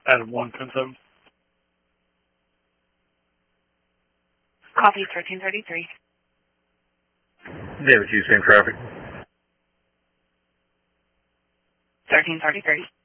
Adam 110-7. Copy 1333. David, you same traffic. 1333.